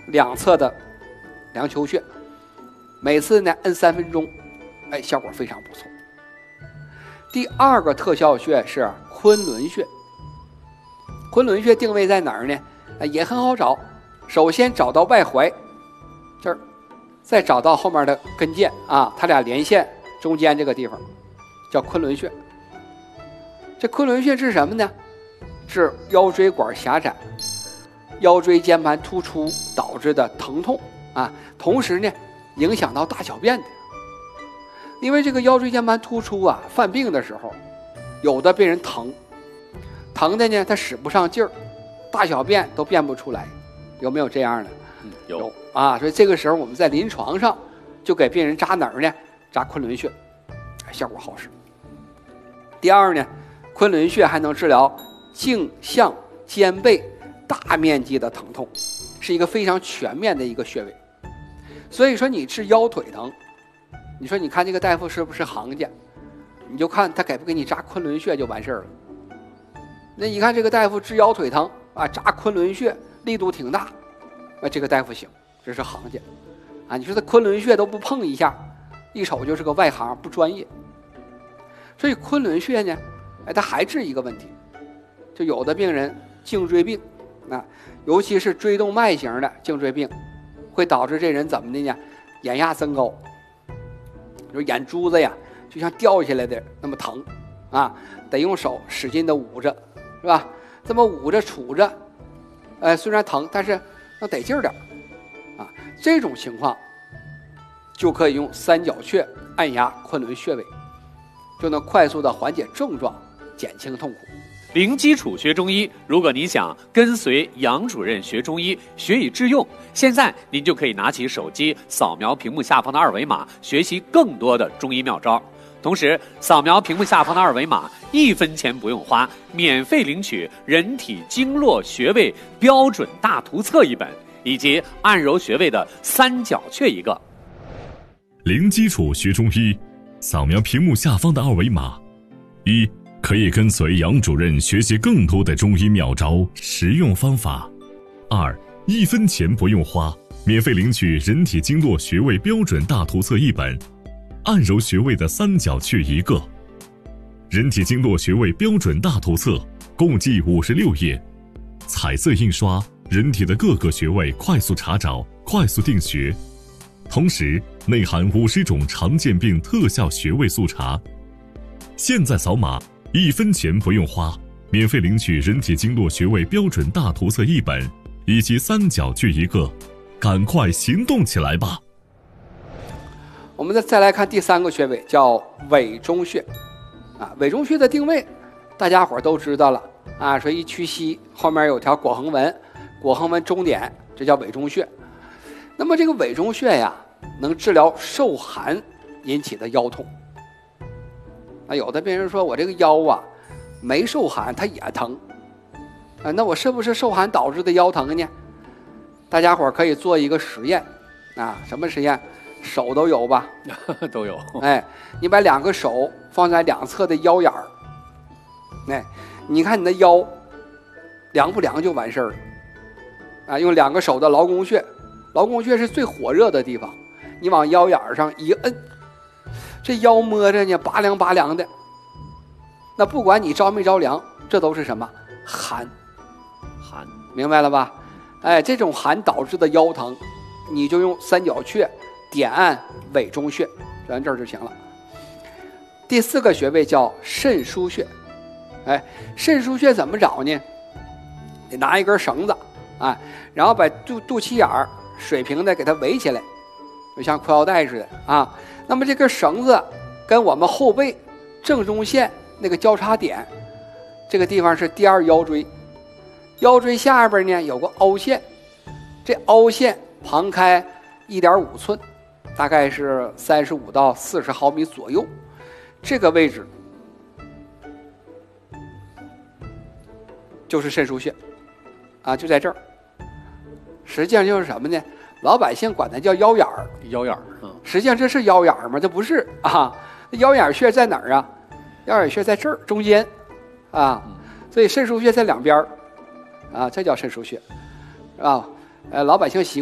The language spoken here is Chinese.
两侧的梁丘穴，每次呢摁3分钟，效果非常不错。第二个特效穴是昆仑穴。昆仑穴定位在哪儿呢？也很好找，首先找到外踝这儿，再找到后面的跟腱啊，它俩连线中间这个地方叫昆仑穴。这昆仑穴是什么呢？是腰椎管狭窄、腰椎间盘突出导致的疼痛啊，同时呢影响到大小便的。因为这个腰椎间盘突出啊，犯病的时候，有的病人疼的呢，他使不上劲儿，大小便都便不出来，有没有这样的？ 有啊，所以这个时候我们在临床上就给病人扎哪儿呢？扎昆仑穴，效果好使。第二呢，昆仑穴还能治疗颈项肩背大面积的疼痛，是一个非常全面的一个穴位。所以说你治腰腿疼，你说你看这个大夫是不是行家，你就看他给不给你扎昆仑穴就完事儿了。那你看这个大夫治腰腿疼啊，扎昆仑穴力度挺大，这个大夫行，这是行家啊。你说他昆仑穴都不碰一下，一瞅就是个外行，不专业。所以昆仑穴呢，他还治一个问题，就有的病人颈椎病啊，尤其是椎动脉型的颈椎病，会导致这人怎么的呢？眼压增高，就是眼珠子呀就像掉下来的那么疼啊，得用手使劲的捂着，是吧？这么捂着杵着，虽然疼，但是要得劲儿点啊。这种情况就可以用三角穴按压昆仑穴位，就能快速的缓解症状，减轻痛苦。 零基础学中医，如果你想跟随杨主任学中医，学以致用，现在您就可以拿起手机扫描屏幕下方的二维码，学习更多的中医妙招。同时扫描屏幕下方的二维码，1分钱不用花，免费领取人体经络穴位标准大图册一本，以及按揉穴位的三角穴一个。 零基础学中医，扫描屏幕下方的二维码，一可以跟随杨主任学习更多的中医妙招、实用方法。2 1分钱不用花，免费领取人体经络穴位标准大图册一本，按揉穴位的三角穴一个。人体经络穴位标准大图册共计56页，彩色印刷，人体的各个穴位快速查找，快速定穴，同时内含50种常见病特效穴位速查。现在扫码，1分钱不用花，免费领取人体经络穴位标准大图册一本，以及三角穴一个，赶快行动起来吧！ 我们再来看第3个穴位，叫委中穴啊。委中穴的定位，大家伙都知道了啊，说一屈膝后面有条跛横纹，跛横纹中点，这叫委中穴。那么这个委中穴呀，能治疗受寒引起的腰痛。有的病人说我这个腰啊没受寒它也疼啊，那我是不是受寒导致的腰疼呢？大家伙可以做一个实验啊，什么实验？手都有吧？ 都有。 你把2个手放在2侧的腰眼儿，你看你的腰凉不凉就完事儿了啊。用2个手的劳宫穴，劳宫穴是最火热的地方，你往腰眼儿上一摁，这腰摸着呢拔凉拔凉的，那不管你着没着凉，这都是什么？寒，明白了吧？这种寒导致的腰疼，你就用三角穴点按委中穴，按这儿就行了。第4个穴位叫肾腧穴。肾腧穴怎么找呢？得拿一根绳子啊，然后把肚脐眼儿水平的给它围起来，就像裤腰带似的啊。那么这根绳子跟我们后背正中线那个交叉点，这个地方是第2腰椎，腰椎下边呢有个凹陷，这凹陷旁开1.5寸，大概是35到40毫米左右，这个位置就是肾腧穴啊，就在这儿。实际上就是什么呢？老百姓管它叫腰眼儿，实际上这是腰眼儿吗？这不是啊，腰眼穴在哪儿啊？腰眼穴在这儿中间啊，所以肾腧穴在2边啊，这叫肾腧穴啊。老百姓习